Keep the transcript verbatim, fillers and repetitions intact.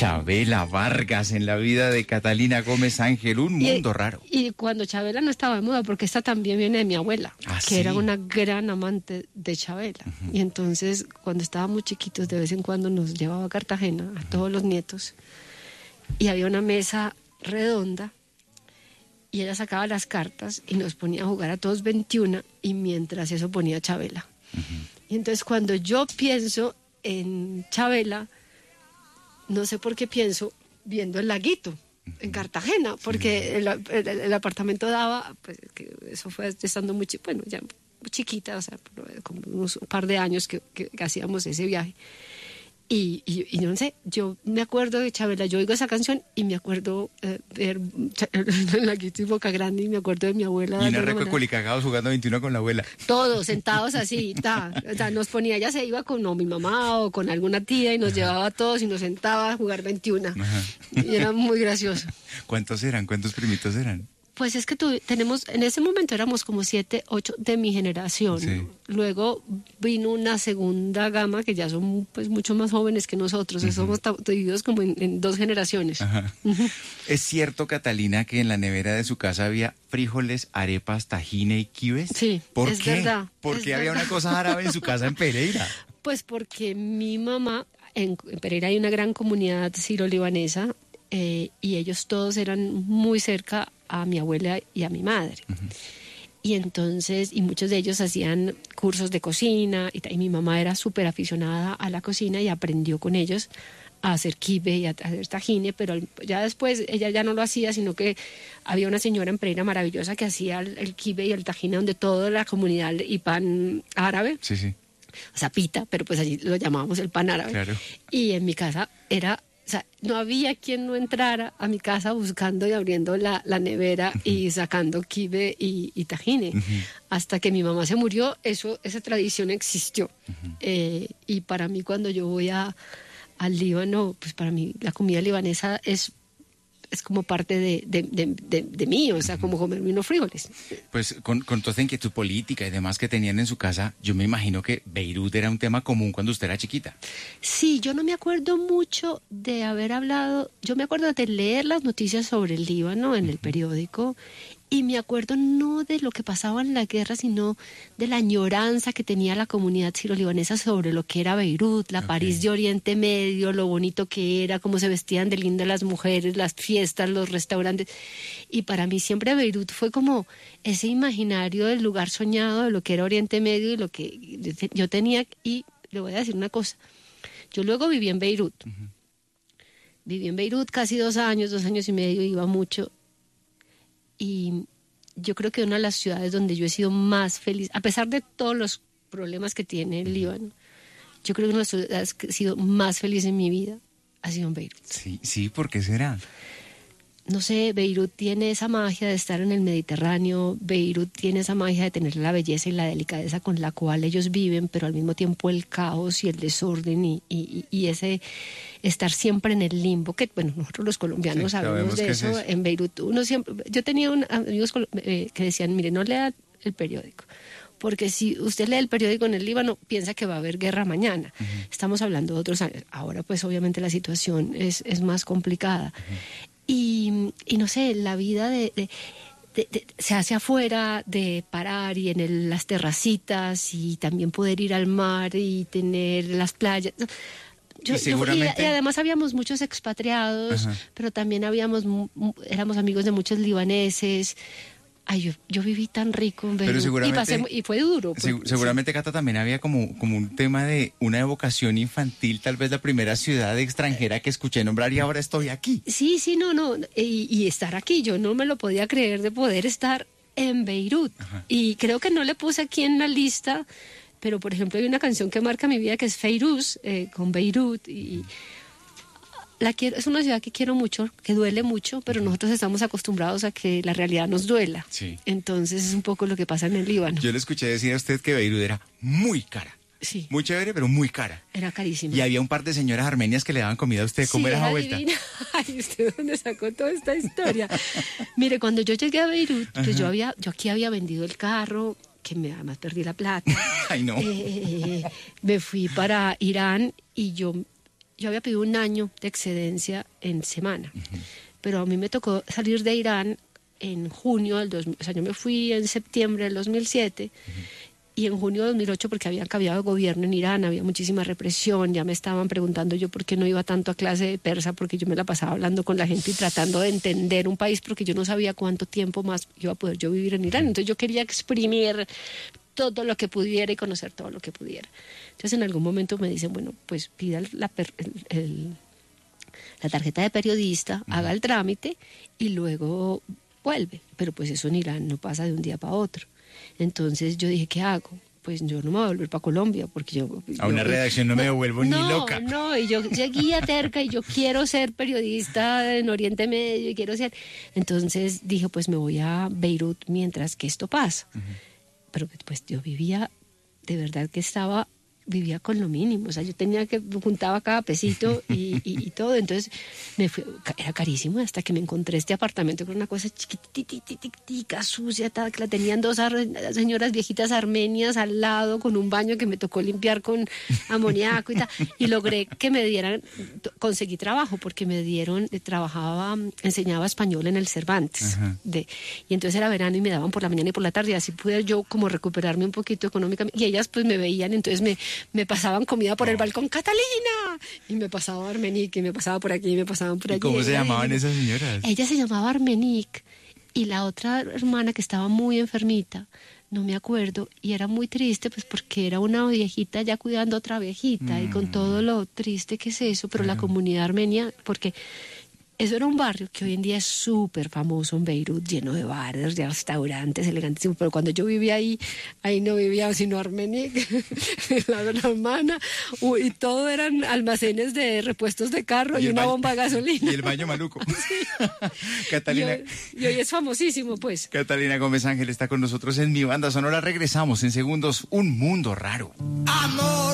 Chabela Vargas en la vida de Catalina Gómez Ángel, un mundo y, raro. Y cuando Chabela no estaba de moda, porque esta también viene de mi abuela, ¿Ah, que sí? era una gran amante de Chabela. Uh-huh. Y entonces, cuando estábamos chiquitos, de vez en cuando nos llevaba a Cartagena, a todos los nietos, y había una mesa redonda, y ella sacaba las cartas y nos ponía a jugar a todos veintiuno, y mientras eso ponía Chabela. Uh-huh. Y entonces, cuando yo pienso en Chabela, no sé por qué pienso viendo el laguito en Cartagena, porque sí. el, el, el apartamento daba, pues que eso fue estando muy chiquita, bueno, ya muy chiquita, o sea, como unos un par de años que, que, que hacíamos ese viaje. Y, y, y no sé, yo me acuerdo de Chabela, yo oigo esa canción y me acuerdo eh, ver el laguito y Boca Grande, y me acuerdo de mi abuela. Y una reco de culicagados jugando veintiuno con la abuela. Todos sentados así, ta, o sea, nos ponía, ella se iba con no, mi mamá o con alguna tía y nos Ajá. llevaba a todos y nos sentaba a jugar veintiuno. Ajá. Y era muy gracioso. ¿Cuántos eran? ¿Cuántos primitos eran? Pues es que tu, tenemos, en ese momento éramos como siete, ocho de mi generación. Sí. Luego vino una segunda gama que ya son pues mucho más jóvenes que nosotros. Uh-huh. Somos divididos como en, en dos generaciones. Ajá. Uh-huh. ¿Es cierto, Catalina, que en la nevera de su casa había frijoles, arepas, tajine y quibes? Sí, ¿Por es qué? verdad. ¿Por es qué verdad. había una cosa árabe en su casa en Pereira? Pues porque mi mamá, en, en Pereira hay una gran comunidad siro-libanesa, eh, y ellos todos eran muy cerca a mi abuela y a mi madre. Uh-huh. Y entonces, y muchos de ellos hacían cursos de cocina, y, y mi mamá era súper aficionada a la cocina y aprendió con ellos a hacer kibe y a, a hacer tajine, pero ya después ella ya no lo hacía, sino que había una señora en Pereira maravillosa que hacía el, el kibe y el tajine, donde toda la comunidad y pan árabe. Sí, sí. O sea, pita, pero pues allí lo llamábamos el pan árabe. Claro. Y en mi casa era... O sea, no había quien no entrara a mi casa buscando y abriendo la, la nevera uh-huh. y sacando kibe y, y tajine. Uh-huh. Hasta que mi mamá se murió, eso, esa tradición existió. Uh-huh. Eh, y para mí, cuando yo voy a, al Líbano, pues para mí la comida libanesa es, es como parte de, de, de, de, de mí, o sea, como comerme unos frijoles. Pues con, con toda esa inquietud política y demás que tenían en su casa, yo me imagino que Beirut era un tema común cuando usted era chiquita. Sí, yo no me acuerdo mucho de haber hablado, yo me acuerdo de leer las noticias sobre el Líbano en el periódico, y me acuerdo no de lo que pasaba en la guerra, sino de la añoranza que tenía la comunidad siro-libanesa sobre lo que era Beirut, la okay. París de Oriente Medio, lo bonito que era, cómo se vestían de linda las mujeres, las fiestas, los restaurantes. Y para mí siempre Beirut fue como ese imaginario del lugar soñado de lo que era Oriente Medio y lo que yo tenía. Y le voy a decir una cosa, yo luego viví en Beirut. Uh-huh. Viví en Beirut casi dos años, dos años y medio, iba mucho. Y yo creo que una de las ciudades donde yo he sido más feliz, a pesar de todos los problemas que tiene el Líbano, yo creo que una de las ciudades que he sido más feliz en mi vida ha sido en Beirut. Sí, sí, ¿por qué será? No sé, Beirut tiene esa magia de estar en el Mediterráneo, Beirut tiene esa magia de tener la belleza y la delicadeza con la cual ellos viven, pero al mismo tiempo el caos y el desorden y, y, y ese estar siempre en el limbo, que bueno, nosotros los colombianos sí, sabemos de eso, es eso, en Beirut uno siempre, yo tenía un, amigos eh, que decían, mire, no lea el periódico, porque si usted lee el periódico en el Líbano, piensa que va a haber guerra mañana. Uh-huh. Estamos hablando de otros años, ahora pues obviamente la situación es, es más complicada. Uh-huh. Y, y no sé, la vida de, de, de, de, se hace afuera, de parar y en el, las terracitas y también poder ir al mar y tener las playas. Yo, y, seguramente... yo, y, y además habíamos muchos expatriados, Ajá. pero también habíamos, éramos amigos de muchos libaneses. Ay, yo, yo viví tan rico en Beirut, y, pasé, y fue duro. Pues, seg- seguramente, sí. Cata, también había como, como un tema de una evocación infantil, tal vez la primera ciudad extranjera que escuché nombrar y ahora estoy aquí. Sí, sí, no, no, y, y estar aquí, yo no me lo podía creer de poder estar en Beirut. Ajá. Y creo que no le puse aquí en la lista, pero por ejemplo hay una canción que marca mi vida que es Feiruz, eh, con Beirut, y... La quiero, es una ciudad que quiero mucho, que duele mucho, pero nosotros estamos acostumbrados a que la realidad nos duela. Sí. Entonces es un poco lo que pasa en el Líbano. Yo le escuché decir a usted que Beirut era muy cara. Sí. Muy chévere, pero muy cara. Era carísima. Y había un par de señoras armenias que le daban comida a usted. ¿Cómo sí, era esa vuelta? Divina. Ay, ¿usted dónde sacó toda esta historia? Mire, cuando yo llegué a Beirut, pues yo, había, yo aquí había vendido el carro, que me, además perdí la plata. Ay, no. Eh, me fui para Irán y yo... yo había pedido un año de excedencia en semana, uh-huh. pero a mí me tocó salir de Irán en junio del dos mil, o sea, yo me fui en septiembre del dos mil siete, uh-huh. y en junio de dos mil ocho, porque habían cambiado de gobierno en Irán, había muchísima represión, ya me estaban preguntando yo por qué no iba tanto a clase de persa, porque yo me la pasaba hablando con la gente y tratando de entender un país, porque yo no sabía cuánto tiempo más iba a poder yo vivir en Irán, entonces yo quería exprimir todo lo que pudiera y conocer todo lo que pudiera. Entonces en algún momento me dicen, bueno, pues pida la, per, el, el, la tarjeta de periodista, uh-huh. haga el trámite y luego vuelve, pero pues eso en Irán no pasa de un día para otro. Entonces yo dije, ¿qué hago? Pues yo no me voy a volver para Colombia porque yo... A una yo, redacción no me devuelvo no, ni loca. No, y yo seguía terca y yo quiero ser periodista en Oriente Medio y quiero ser... Entonces dije, pues me voy a Beirut mientras que esto pasa. Uh-huh. Pero pues yo vivía, de verdad que estaba... vivía con lo mínimo, o sea, yo tenía que, juntaba cada pesito y, y, y todo, entonces me fui, era carísimo hasta que me encontré este apartamento con una cosa chiquitita, sucia, tal, que la tenían dos ar- señoras viejitas armenias al lado con un baño que me tocó limpiar con amoníaco y tal, y logré que me dieran, conseguí trabajo porque me dieron, trabajaba, enseñaba español en el Cervantes, de, y entonces era verano y me daban por la mañana y por la tarde, y así pude yo como recuperarme un poquito económicamente, y ellas pues me veían, entonces me me pasaban comida por el balcón, Catalina, y me pasaba Armenique, y me pasaba por aquí, y me pasaban por allí. ¿Y cómo se llamaban y, esas señoras? Ella se llamaba Armenique, y la otra hermana que estaba muy enfermita, no me acuerdo, y era muy triste, pues porque era una viejita ya cuidando a otra viejita, mm. y con todo lo triste que es eso, pero mm. la comunidad armenia, porque... Eso era un barrio que hoy en día es súper famoso en Beirut, lleno de bares, de restaurantes elegantísimos, pero cuando yo vivía ahí, ahí no vivía sino Armenique, la hermana, y todo eran almacenes de repuestos de carro y, y una ba- bomba de gasolina. Y el baño maluco. Sí. Catalina. Y hoy, y hoy es famosísimo, pues. Catalina Gómez Ángel está con nosotros en Mi Banda Sonora. Regresamos en segundos. Un mundo raro. Amor.